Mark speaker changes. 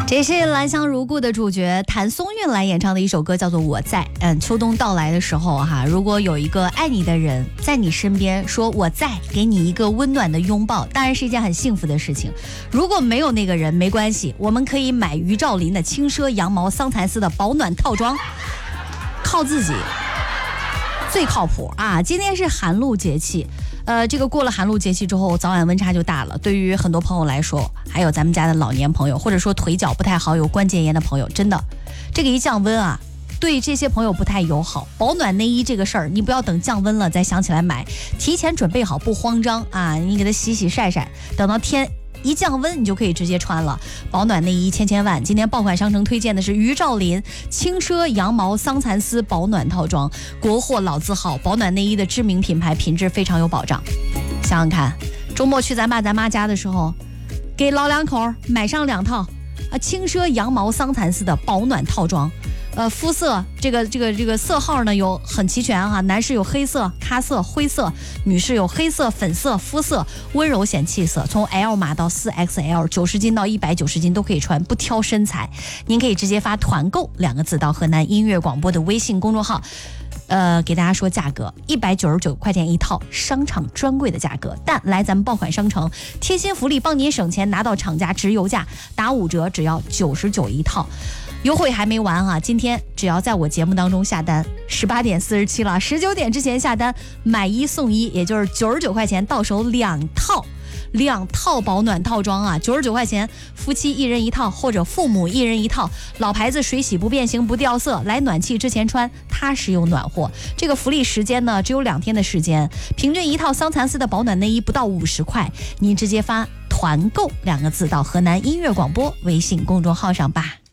Speaker 1: 这是兰香如故的主角谭松韵来演唱的一首歌，叫做《我在》。秋冬到来的时候哈，如果有一个爱你的人在你身边说我在，给你一个温暖的拥抱，当然是一件很幸福的事情。如果没有那个人没关系，我们可以买于兆林的轻奢羊毛桑蚕丝的保暖套装，靠自己最靠谱啊！今天是寒露节气。这个过了寒露节气之后，早晚温差就大了。对于很多朋友来说，还有咱们家的老年朋友，或者说腿脚不太好、有关节炎的朋友，真的，这个一降温啊，对这些朋友不太友好。保暖内衣这个事儿，你不要等降温了再想起来买，提前准备好，不慌张啊！你给它洗洗晒晒，等到天一降温，你就可以直接穿了。保暖内衣千万，今天爆款商城推荐的是于兆林轻奢羊毛桑蚕丝保暖套装，国货老字号，保暖内衣的知名品牌，品质非常有保障。想想看，周末去咱爸咱妈家的时候，给老两口买上2套轻奢羊毛桑蚕丝的保暖套装。肤色这个色号呢有很齐全哈，男士有黑色、咖色、灰色，女士有黑色、粉色肤色，温柔显气色，从 L 码到 4XL，90斤到190斤都可以穿，不挑身材。您可以直接发团购2个字到河南音乐广播的微信公众号，给大家说价格，199块钱一套，商场专柜的价格。但来咱们爆款商城，贴心福利，帮您省钱，拿到厂家直邮价，打5折，只要99一套。优惠还没完啊！今天只要在我节目当中下单，18点47了，19点之前下单，买1送1，也就是99块钱到手2套保暖套装啊，99块钱，夫妻1人1套，或者父母1人1套，老牌子，水洗不变形不掉色，来暖气之前穿，踏实又暖和。这个福利时间呢，只有2天的时间，平均一套桑蚕丝的保暖内衣不到50块，您直接发团购2个字到河南音乐广播微信公众号上吧。